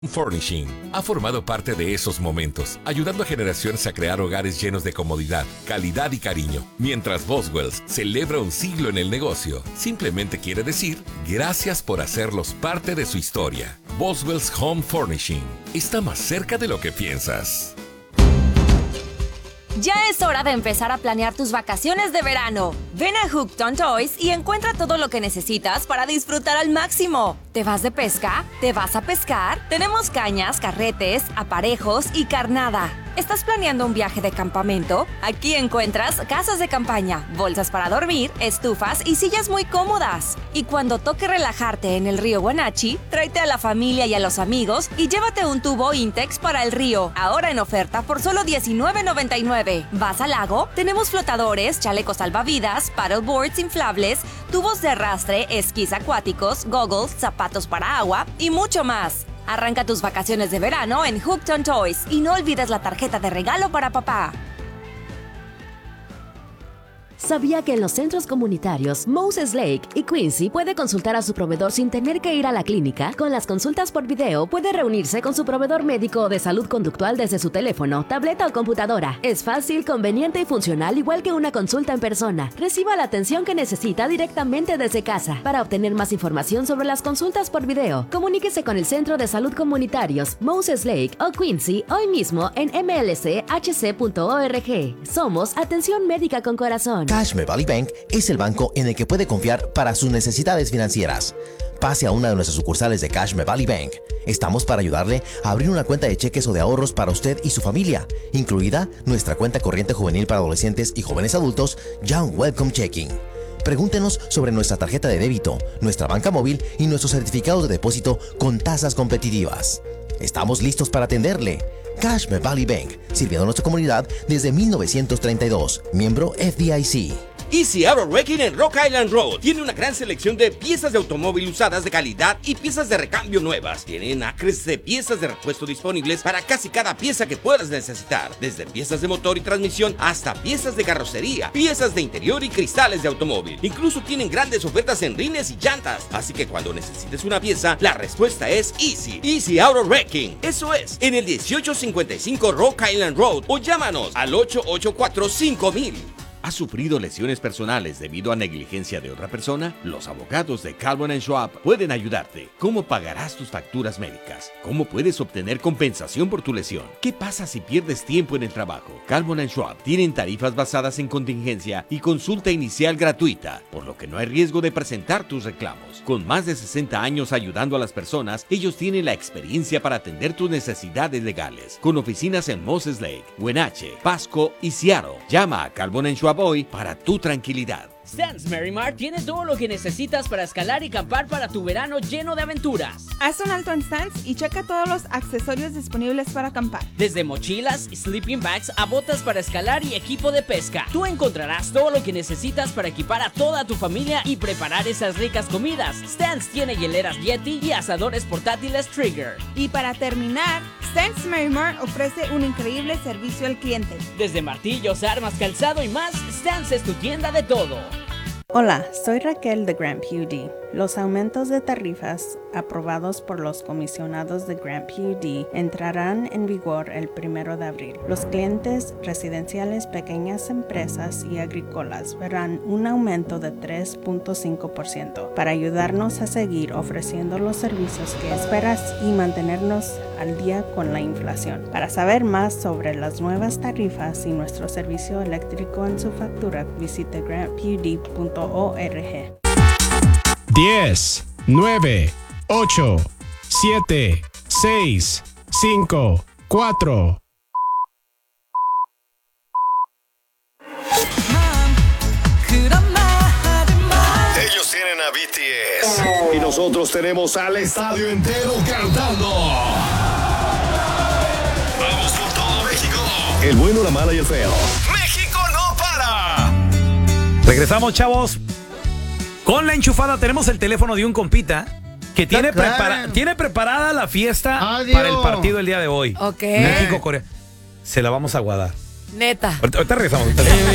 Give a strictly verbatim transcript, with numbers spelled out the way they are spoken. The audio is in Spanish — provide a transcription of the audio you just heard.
Furnishing ha formado parte de esos momentos, ayudando a generaciones a crear hogares llenos de comodidad, calidad y cariño. Mientras Boswells celebra un siglo en el negocio, simplemente quiere decir gracias por hacerlos parte de su historia. Boswells Home Furnishing está más cerca de lo que piensas. Ya es hora de empezar a planear tus vacaciones de verano. Ven a Hooked on Toys y encuentra todo lo que necesitas para disfrutar al máximo. ¿Te vas de pesca? ¿Te vas a pescar? Tenemos cañas, carretes, aparejos y carnada. ¿Estás planeando un viaje de campamento? Aquí encuentras casas de campaña, bolsas para dormir, estufas y sillas muy cómodas. Y cuando toque relajarte en el río Wenatchee, tráete a la familia y a los amigos y llévate un tubo Intex para el río, ahora en oferta por solo diecinueve noventa y nueve. ¿Vas al lago? Tenemos flotadores, chalecos salvavidas, paddleboards inflables, tubos de arrastre, esquís acuáticos, goggles, zapatos para agua y mucho más. Arranca tus vacaciones de verano en Hooked on Toys y no olvides la tarjeta de regalo para papá. ¿Sabía que en los centros comunitarios Moses Lake y Quincy puede consultar a su proveedor sin tener que ir a la clínica? Con las consultas por video puede reunirse con su proveedor médico o de salud conductual desde su teléfono, tableta o computadora. Es fácil, conveniente y funcional igual que una consulta en persona. Reciba la atención que necesita directamente desde casa. Para obtener más información sobre las consultas por video, comuníquese con el Centro de Salud Comunitarios Moses Lake o Quincy hoy mismo en m l c h c punto org. Somos Atención Médica con Corazón. Cashme Valley Bank es el banco en el que puede confiar para sus necesidades financieras. Pase a una de nuestras sucursales de Cashme Valley Bank. Estamos para ayudarle a abrir una cuenta de cheques o de ahorros para usted y su familia, incluida nuestra cuenta corriente juvenil para adolescentes y jóvenes adultos, Young Welcome Checking. Pregúntenos sobre nuestra tarjeta de débito, nuestra banca móvil y nuestros certificados de depósito con tasas competitivas. Estamos listos para atenderle. Cashme Valley Bank, sirviendo a nuestra comunidad desde mil novecientos treinta y dos, miembro F D I C. Easy Auto Wrecking en Rock Island Road tiene una gran selección de piezas de automóvil usadas de calidad y piezas de recambio nuevas. Tienen acres de piezas de repuesto disponibles para casi cada pieza que puedas necesitar, desde piezas de motor y transmisión hasta piezas de carrocería, piezas de interior y cristales de automóvil. Incluso tienen grandes ofertas en rines y llantas, así que cuando necesites una pieza, la respuesta es Easy. Easy Auto Wrecking. Eso es, en el dieciocho cincuenta y cinco Rock Island Road o llámanos al ocho ocho cuatro cinco mil. ¿Has sufrido lesiones personales debido a negligencia de otra persona? Los abogados de Calvin and Schwab pueden ayudarte. ¿Cómo pagarás tus facturas médicas? ¿Cómo puedes obtener compensación por tu lesión? ¿Qué pasa si pierdes tiempo en el trabajo? Calvin and Schwab tienen tarifas basadas en contingencia y consulta inicial gratuita, por lo que no hay riesgo de presentar tus reclamos. Con más de sesenta años ayudando a las personas, ellos tienen la experiencia para atender tus necesidades legales. Con oficinas en Moses Lake, Wenatchee, Pasco y Seattle. Llama a Calvin and Schwab hoy para tu tranquilidad. Stans Merrimar tiene todo lo que necesitas para escalar y acampar para tu verano lleno de aventuras. Haz un alto en Stans y checa todos los accesorios disponibles para acampar. Desde mochilas, sleeping bags a botas para escalar y equipo de pesca. Tú encontrarás todo lo que necesitas para equipar a toda tu familia y preparar esas ricas comidas. Stans tiene hieleras Yeti y asadores portátiles Trigger. Y para terminar, Stans Merrimar ofrece un increíble servicio al cliente. Desde martillos, armas, calzado y más, Stans es tu tienda de todo. Hola, soy Raquel de Grant P U D. Los aumentos de tarifas aprobados por los comisionados de Grant P U D entrarán en vigor el primero de abril. Los clientes residenciales, pequeñas empresas y agrícolas verán un aumento de tres punto cinco por ciento para ayudarnos a seguir ofreciendo los servicios que esperas y mantenernos al día con la inflación. Para saber más sobre las nuevas tarifas y nuestro servicio eléctrico en su factura, visite grant p u d punto org. diez, nueve, ocho, siete, seis, cinco, cuatro. Ellos tienen a B T S y nosotros tenemos al estadio entero cantando. Vamos por todo México. El bueno, la mala y el feo. México no para. Regresamos, chavos. Con la enchufada tenemos el teléfono de un compita que tiene, prepara- tiene preparada la fiesta Adiós. para el partido el día de hoy. Ok. México-Corea. Se la vamos a guardar. Neta. Ahorita, ahorita regresamos. Ahorita regresamos.